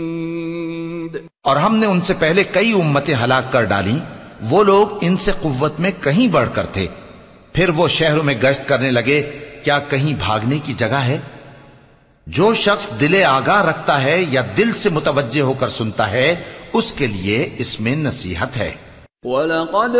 और हमने उनसे पहले कई उम्मतें हलाक कर डाली, वो लोग इनसे कुव्वत में कहीं बढ़कर थे। फिर वो शहरों में गश्त करने लगे, क्या कहीं भागने की जगह है? जो शख्स दिले आगाह रखता है या दिल से मुतवज्जे होकर सुनता है, उसके लिए इसमें नसीहत है।